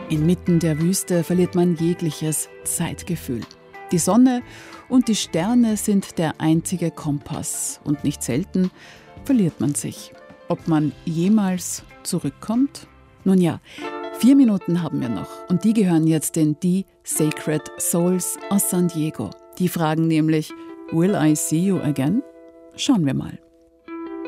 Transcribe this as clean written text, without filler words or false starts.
Inmitten der Wüste verliert man jegliches Zeitgefühl. Die Sonne und die Sterne sind der einzige Kompass. Und nicht selten verliert man sich. Ob man jemals zurückkommt? Nun ja, 4 Minuten haben wir noch. Und die gehören jetzt den The Sacred Souls aus San Diego. Die fragen nämlich, Will I see you again? Schauen wir mal.